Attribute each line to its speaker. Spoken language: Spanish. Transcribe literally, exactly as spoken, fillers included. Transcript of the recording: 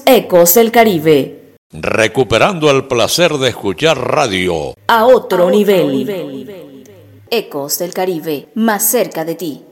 Speaker 1: Ecos del Caribe.
Speaker 2: Recuperando el placer de escuchar radio
Speaker 1: a otro, a otro nivel. nivel. Ecos del Caribe, más cerca de ti.